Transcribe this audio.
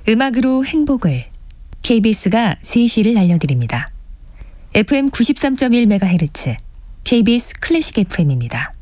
음악으로 행복을 KBS가 3시를 알려드립니다. FM 93.1MHz KBS 클래식 FM입니다.